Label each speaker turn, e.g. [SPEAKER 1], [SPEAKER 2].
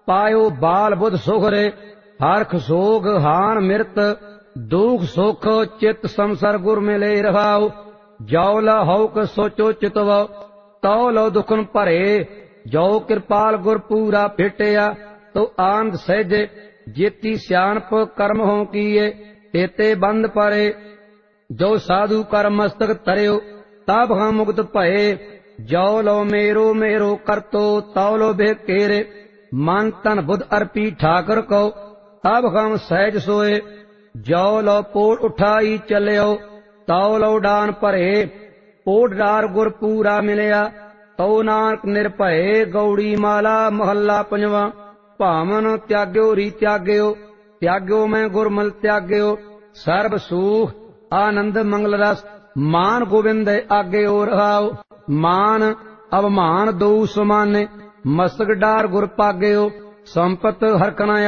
[SPEAKER 1] ਪਾਇਓ ਬਾਲ ਬੁੱਧ ਸੁਖਰੇ ਹਰਖ ਸੋਗ ਹਾਨ ਮਿਰਤ ਦੁਖ ਸੁਖ ਚਿਤ ਸੰਸਰ ਗੁਰ ਮਿਲੇ ਰਹਾਉ ਜੋ ਲਾ ਹਉਕ ਸੋਚੋ ਚਿਤਵ ਤਉ ਲੋ ਦੁਖਨ ਭਰੇ ਜੋ ਕਿਰਪਾਲ ਗੁਰ ਪੂਰਾ ਭੇਟਿਆ ਤੋ ਆਨੰਦ ਸਹਿਜੇ ਜੇਤੀ ਸਿਆਣਪ ਕਰਮ ਹੋ ਕੀਏ ਤੇਤੇ ਬੰਦ ਪਰੇ ਜੋ ਸਾਧੂ ਕਰ ਮਸਤਕ ਤਰਿਓ ਤਬ ਹਮ ਮੁਕਤ ਭਏ ਜੋ ਲੋ ਮੇਰੋ ਮੇਰੋ ਕਰਤੋ ਤਉ ਲੋ ਬੇ ਕੇਰੇ ਮਨ ਤਨ ਬੁੱਧ ਅਰਪੀ ਠਾਕਰ ਕੋ ਤਬ ਹਮ ਸਹਿਜ ਸੋਏ ਜੋ ਲੋ ਪੋੜ ਉਠਾਈ ਚੱਲਿਓ ਤਉ ਲੋ ਡਾਨ ਭਰੇ ਪੋੜ ਡਾਰ ਗੁਰ ਪੂਰਾ ਮਿਲਿਆ ਤਉ ਨਾਨਕ ਨਿਰਭੈ ਗੌੜੀ ਮਾਲਾ ਮਹੱਲਾ ਪੰਜਵਾਂ ਭਾਵਨ ਤਿਆਗਿਓ ਰੀ ਤਿਆਗਿਓ ਮੈਂ ਗੁਰਮਲ ਤਿਆਗਿਓ ਸਰਬ ਸੂਖ ਆਨੰਦ ਮੰਗਲ ਰਸ ਮਾਨ ਗੋਬਿੰਦ ਆਗੇ ਓ ਰਹਾਉ ਮਾਨ ਅਵਮਾਨ ਦੋ ਸਮਾਨੇ ਮਸਤਕ ਡਾਰ ਗੁਰ ਪਾਗਿਓ ਸੰਪਤ ਹਰਕਣਾ